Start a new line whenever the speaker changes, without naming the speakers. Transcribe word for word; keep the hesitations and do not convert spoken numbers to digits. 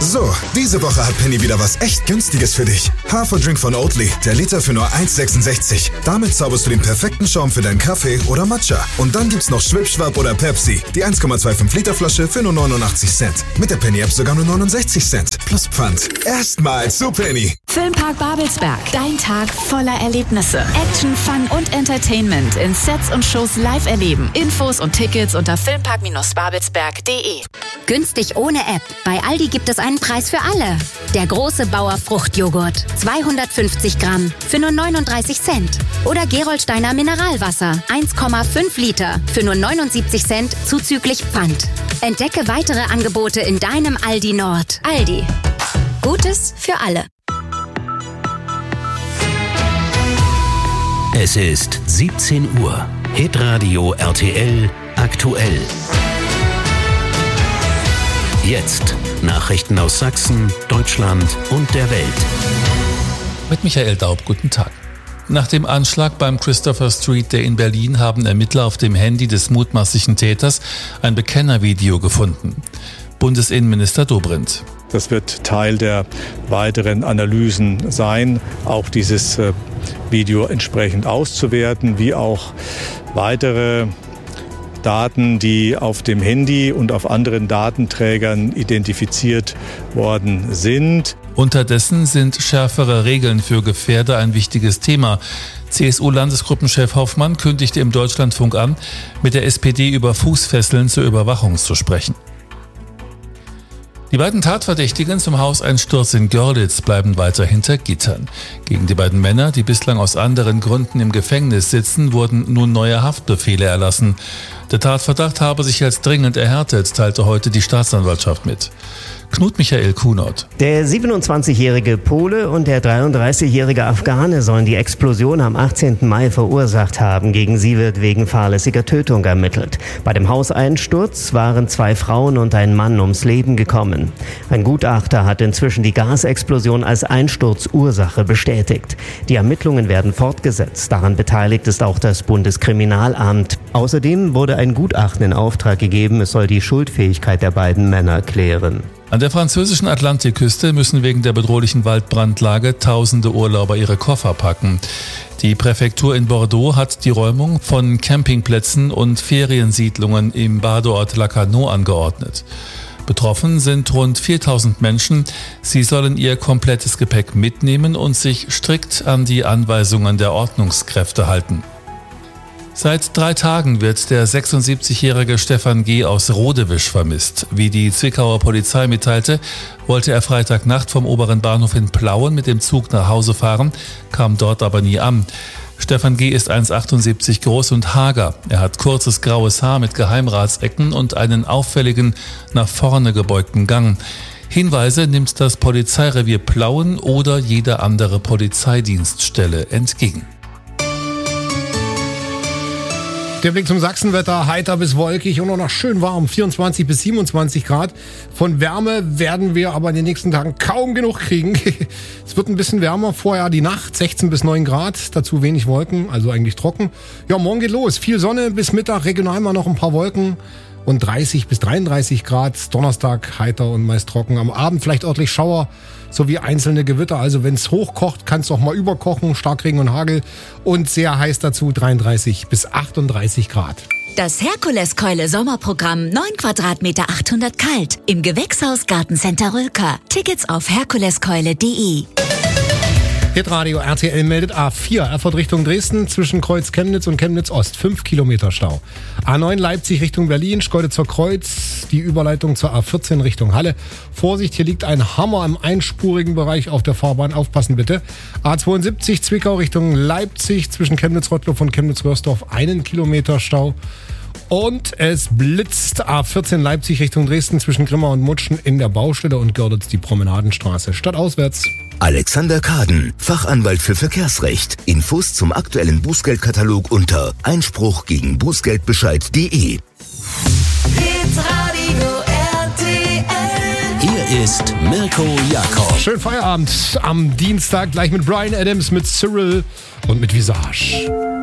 So, diese Woche hat Penny wieder was echt Günstiges für dich. Haferdrink von Oatly, der Liter für nur eins Komma sechsundsechzig. Damit zauberst du den perfekten Schaum für deinen Kaffee oder Matcha. Und dann gibt's noch Schwipschwapp oder Pepsi, die eins Komma fünfundzwanzig Liter Flasche für nur neunundachtzig Cent. Mit der Penny-App sogar nur neunundsechzig Cent. Plus Pfand. Erstmal zu Penny.
Filmpark Babelsberg. Dein Tag voller Erlebnisse. Action, Fun und Entertainment in Sets und Shows live erleben. Infos und Tickets unter filmpark babelsberg punkt de.
Günstig ohne App. Bei Aldi gibt es einen Preis für alle. Der große Bauer Fruchtjoghurt. zweihundertfünfzig Gramm für nur neununddreißig Cent. Oder Gerolsteiner Mineralwasser. eins Komma fünf Liter für nur neunundsiebzig Cent zuzüglich Pfand. Entdecke weitere Angebote in deinem Aldi Nord. Aldi. Gutes für alle.
Es ist siebzehn Uhr. Hitradio R T L aktuell. Jetzt Nachrichten aus Sachsen, Deutschland und der Welt.
Mit Michael Daub, guten Tag. Nach dem Anschlag beim Christopher Street Day in Berlin haben Ermittler auf dem Handy des mutmaßlichen Täters ein Bekennervideo gefunden. Bundesinnenminister Dobrindt.
Das wird Teil der weiteren Analysen sein, auch dieses äh, Video entsprechend auszuwerten, wie auch weitere Daten, die auf dem Handy und auf anderen Datenträgern identifiziert worden sind.
Unterdessen sind schärfere Regeln für Gefährder ein wichtiges Thema. C S U-Landesgruppenchef Hoffmann kündigte im Deutschlandfunk an, mit der S P D über Fußfesseln zur Überwachung zu sprechen. Die beiden Tatverdächtigen zum Hauseinsturz in Görlitz bleiben weiter hinter Gittern. Gegen die beiden Männer, die bislang aus anderen Gründen im Gefängnis sitzen, wurden nun neue Haftbefehle erlassen. Der Tatverdacht habe sich als dringend erhärtet, teilte heute die Staatsanwaltschaft mit. Knut Michael Kunert.
Der siebenundzwanzigjährige Pole und der dreiunddreißigjährige Afghane sollen die Explosion am achtzehnten Mai verursacht haben. Gegen sie wird wegen fahrlässiger Tötung ermittelt. Bei dem Hauseinsturz waren zwei Frauen und ein Mann ums Leben gekommen. Ein Gutachter hat inzwischen die Gasexplosion als Einsturzursache bestätigt. Die Ermittlungen werden fortgesetzt. Daran beteiligt ist auch das Bundeskriminalamt. Außerdem wurde ein Gutachten in Auftrag gegeben. Es soll die Schuldfähigkeit der beiden Männer klären.
An der französischen Atlantikküste müssen wegen der bedrohlichen Waldbrandlage tausende Urlauber ihre Koffer packen. Die Präfektur in Bordeaux hat die Räumung von Campingplätzen und Feriensiedlungen im Badeort Lacanau angeordnet. Betroffen sind rund viertausend Menschen. Sie sollen ihr komplettes Gepäck mitnehmen und sich strikt an die Anweisungen der Ordnungskräfte halten. Seit drei Tagen wird der sechsundsiebzigjährige Stefan G. aus Rodewisch vermisst. Wie die Zwickauer Polizei mitteilte, wollte er Freitagnacht vom oberen Bahnhof in Plauen mit dem Zug nach Hause fahren, kam dort aber nie an. Stefan G. ist eins Komma achtundsiebzig groß und hager. Er hat kurzes graues Haar mit Geheimratsecken und einen auffälligen, nach vorne gebeugten Gang. Hinweise nimmt das Polizeirevier Plauen oder jede andere Polizeidienststelle entgegen.
Der Blick zum Sachsenwetter, heiter bis wolkig und auch noch schön warm, vierundzwanzig bis siebenundzwanzig Grad. Von Wärme werden wir aber in den nächsten Tagen kaum genug kriegen. Es wird ein bisschen wärmer, vorher die Nacht, sechzehn bis neun Grad, dazu wenig Wolken, also eigentlich trocken. Ja, morgen geht los, viel Sonne, bis Mittag regional mal noch ein paar Wolken und dreißig bis dreiunddreißig Grad. Donnerstag heiter und meist trocken, am Abend vielleicht örtlich Schauer sowie einzelne Gewitter. Also wenn es hochkocht, kann es auch mal überkochen, Starkregen und Hagel und sehr heiß dazu, dreiunddreißig bis achtunddreißig Grad.
Das Herkuleskeule Sommerprogramm, neun Quadratmeter, achthundert kalt. Im Gewächshaus Gartencenter Rülker. Tickets auf herkuleskeule punkt de.
Hitradio R T L meldet A vier, Erfurt Richtung Dresden, zwischen Kreuz Chemnitz und Chemnitz Ost, fünf Kilometer Stau. A neun Leipzig Richtung Berlin, Schkeuditzer Kreuz, die Überleitung zur A vierzehn Richtung Halle. Vorsicht, hier liegt ein Hammer im einspurigen Bereich auf der Fahrbahn, aufpassen bitte. A zweiundsiebzig Zwickau Richtung Leipzig, zwischen Chemnitz-Rottloff und Chemnitz-Röhrsdorf, einen Kilometer Stau. Und es blitzt A vierzehn Leipzig Richtung Dresden, zwischen Grimma und Mutschen in der Baustelle und Görlitz die Promenadenstraße. Stadtauswärts.
Alexander Kaden, Fachanwalt für Verkehrsrecht. Infos zum aktuellen Bußgeldkatalog unter Einspruch gegen Bußgeldbescheid punkt de. Hier ist Mirko Jakob.
Schönen Feierabend am Dienstag, gleich mit Bryan Adams, mit Cyril und mit Visage.